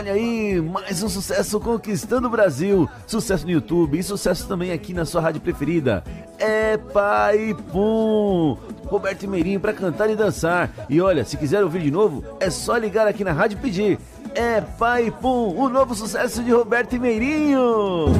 Olha aí, mais um sucesso conquistando o Brasil. Sucesso no YouTube e sucesso também aqui na sua rádio preferida. É Pai Pum. Roberto e Meirinho pra cantar e dançar. E olha, se quiser ouvir de novo, é só ligar aqui na rádio e pedir. É Pai Pum, o novo sucesso de Roberto e Meirinho.